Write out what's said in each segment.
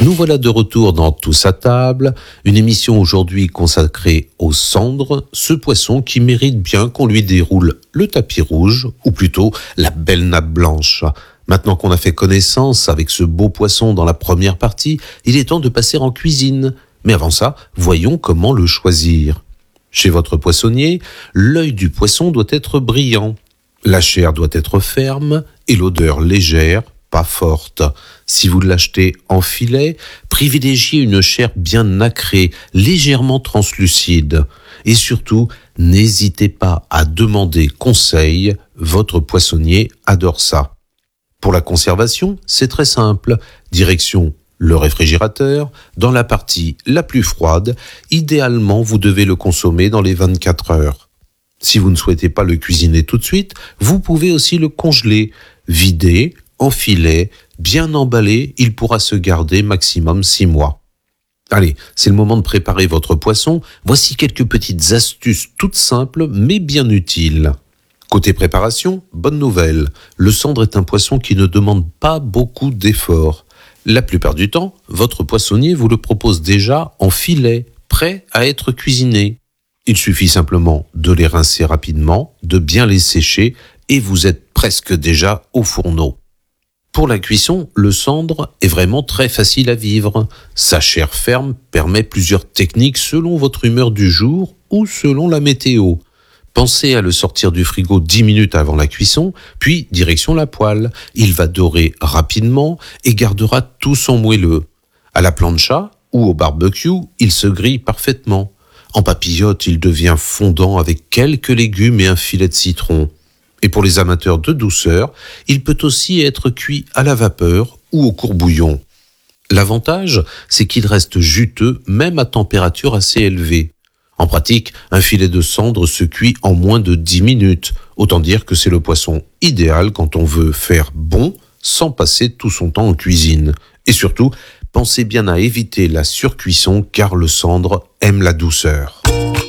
Nous voilà de retour dans Tous à table, une émission aujourd'hui consacrée aux cendres, ce poisson qui mérite bien qu'on lui déroule le tapis rouge, ou plutôt la belle nappe blanche. Maintenant qu'on a fait connaissance avec ce beau poisson dans la première partie, il est temps de passer en cuisine. Mais avant ça, voyons comment le choisir. Chez votre poissonnier, l'œil du poisson doit être brillant, la chair doit être ferme et l'odeur légère, pas forte. Si vous l'achetez en filet, privilégiez une chair bien nacrée, légèrement translucide. Et surtout, n'hésitez pas à demander conseil, votre poissonnier adore ça. Pour la conservation, c'est très simple. Direction le réfrigérateur, dans la partie la plus froide, idéalement vous devez le consommer dans les 24 heures. Si vous ne souhaitez pas le cuisiner tout de suite, vous pouvez aussi le congeler, vider, en filet, bien emballé, il pourra se garder maximum 6 mois. Allez, c'est le moment de préparer votre poisson. Voici quelques petites astuces toutes simples mais bien utiles. Côté préparation, bonne nouvelle, le cendre est un poisson qui ne demande pas beaucoup d'efforts. La plupart du temps, votre poissonnier vous le propose déjà en filet, prêt à être cuisiné. Il suffit simplement de les rincer rapidement, de bien les sécher et vous êtes presque déjà au fourneau. Pour la cuisson, le cendre est vraiment très facile à vivre. Sa chair ferme permet plusieurs techniques selon votre humeur du jour ou selon la météo. Pensez à le sortir du frigo 10 minutes avant la cuisson, puis direction la poêle. Il va dorer rapidement et gardera tout son moelleux. À la plancha ou au barbecue, il se grille parfaitement. En papillote, il devient fondant avec quelques légumes et un filet de citron. Et pour les amateurs de douceur, il peut aussi être cuit à la vapeur ou au courbouillon. L'avantage, c'est qu'il reste juteux même à température assez élevée. En pratique, un filet de cendre se cuit en moins de 10 minutes. Autant dire que c'est le poisson idéal quand on veut faire bon sans passer tout son temps en cuisine. Et surtout, pensez bien à éviter la surcuisson car le cendre aime la douceur.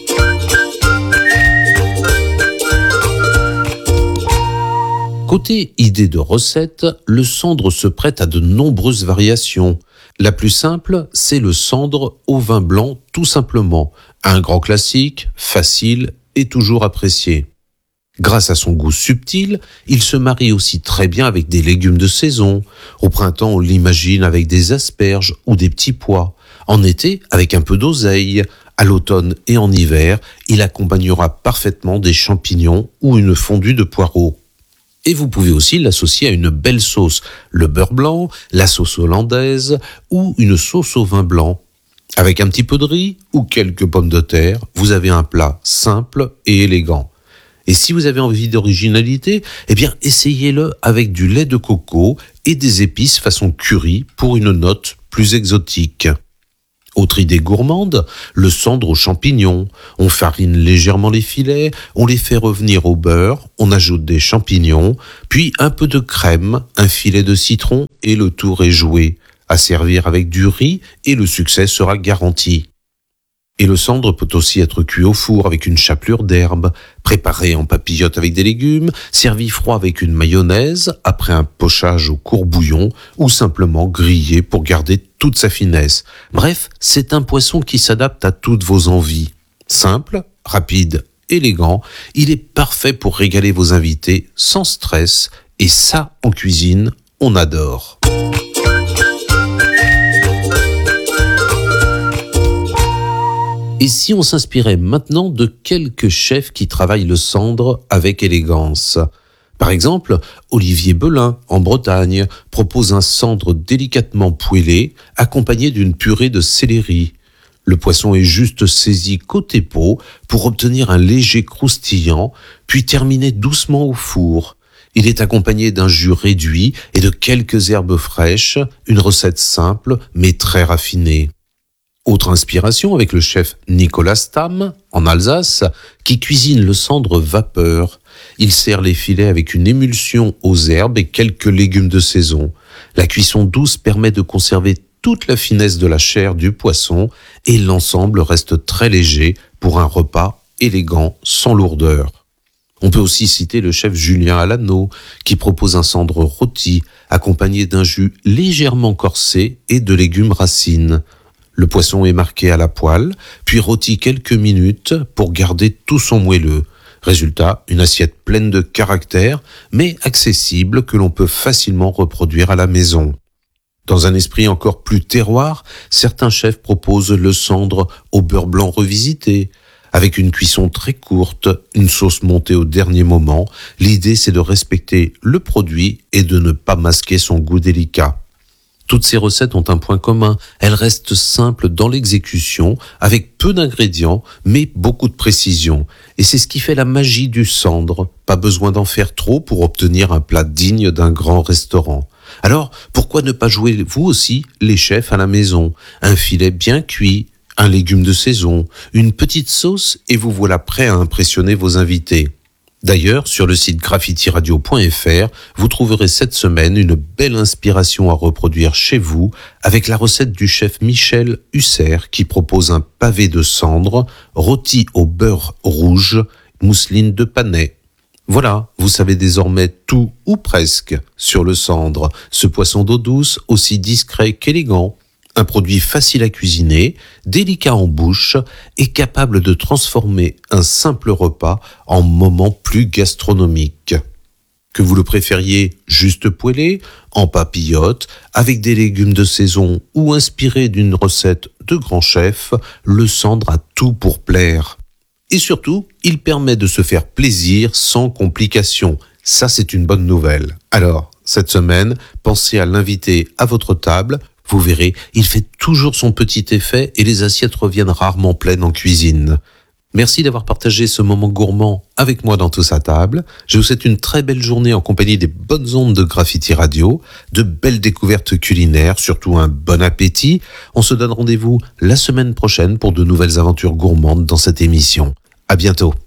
Côté idée de recette, le cendre se prête à de nombreuses variations. La plus simple, c'est le cendre au vin blanc tout simplement. Un grand classique, facile et toujours apprécié. Grâce à son goût subtil, il se marie aussi très bien avec des légumes de saison. Au printemps, on l'imagine avec des asperges ou des petits pois. En été, avec un peu d'oseille. À l'automne et en hiver, il accompagnera parfaitement des champignons ou une fondue de poireaux. Et vous pouvez aussi l'associer à une belle sauce, le beurre blanc, la sauce hollandaise ou une sauce au vin blanc. Avec un petit peu de riz ou quelques pommes de terre, vous avez un plat simple et élégant. Et si vous avez envie d'originalité, eh bien essayez-le avec du lait de coco et des épices façon curry pour une note plus exotique. Autre idée gourmande, le cendre aux champignons. On farine légèrement les filets, on les fait revenir au beurre, on ajoute des champignons, puis un peu de crème, un filet de citron et le tour est joué. À servir avec du riz et le succès sera garanti. Et le cendre peut aussi être cuit au four avec une chapelure d'herbe, préparé en papillote avec des légumes, servi froid avec une mayonnaise, après un pochage au courbouillon, ou simplement grillé pour garder toute sa finesse. Bref, c'est un poisson qui s'adapte à toutes vos envies. Simple, rapide, élégant, il est parfait pour régaler vos invités sans stress, et ça, en cuisine, on adore. Et si on s'inspirait maintenant de quelques chefs qui travaillent le cendre avec élégance ? Par exemple, Olivier Belin, en Bretagne, propose un cendre délicatement poêlé, accompagné d'une purée de céleri. Le poisson est juste saisi côté peau pour obtenir un léger croustillant, puis terminé doucement au four. Il est accompagné d'un jus réduit et de quelques herbes fraîches, une recette simple mais très raffinée. Autre inspiration avec le chef Nicolas Stamm, en Alsace, qui cuisine le cendre vapeur. Il sert les filets avec une émulsion aux herbes et quelques légumes de saison. La cuisson douce permet de conserver toute la finesse de la chair du poisson et l'ensemble reste très léger pour un repas élégant sans lourdeur. On peut aussi citer le chef Julien Alano, qui propose un cendre rôti accompagné d'un jus légèrement corsé et de légumes racines. Le poisson est marqué à la poêle, puis rôti quelques minutes pour garder tout son moelleux. Résultat, une assiette pleine de caractère, mais accessible que l'on peut facilement reproduire à la maison. Dans un esprit encore plus terroir, certains chefs proposent le cendre au beurre blanc revisité. Avec une cuisson très courte, une sauce montée au dernier moment, l'idée c'est de respecter le produit et de ne pas masquer son goût délicat. Toutes ces recettes ont un point commun, elles restent simples dans l'exécution, avec peu d'ingrédients, mais beaucoup de précision. Et c'est ce qui fait la magie du cendre, pas besoin d'en faire trop pour obtenir un plat digne d'un grand restaurant. Alors, pourquoi ne pas jouer vous aussi les chefs à la maison? Un filet bien cuit, un légume de saison, une petite sauce et vous voilà prêt à impressionner vos invités. D'ailleurs, sur le site graffitiradio.fr, vous trouverez cette semaine une belle inspiration à reproduire chez vous avec la recette du chef Michel Husser qui propose un pavé de cendre rôti au beurre rouge, mousseline de panais. Voilà, vous savez désormais tout ou presque sur le cendre, ce poisson d'eau douce aussi discret qu'élégant. Un produit facile à cuisiner, délicat en bouche et capable de transformer un simple repas en moment plus gastronomique. Que vous le préfériez juste poêlé, en papillote, avec des légumes de saison ou inspiré d'une recette de grand chef, le cendre a tout pour plaire. Et surtout, il permet de se faire plaisir sans complications. Ça, c'est une bonne nouvelle. Alors, cette semaine, pensez à l'inviter à votre table. Vous verrez, il fait toujours son petit effet et les assiettes reviennent rarement pleines en cuisine. Merci d'avoir partagé ce moment gourmand avec moi dans Tous à table. Je vous souhaite une très belle journée en compagnie des bonnes ondes de Graffiti Radio, de belles découvertes culinaires, surtout un bon appétit. On se donne rendez-vous la semaine prochaine pour de nouvelles aventures gourmandes dans cette émission. À bientôt.